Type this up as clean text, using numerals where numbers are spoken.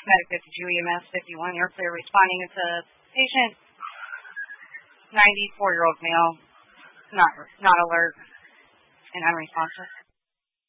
Medic 52 EMS 51, you're clear responding. It's a patient, 94-year-old male, not alert and unresponsive.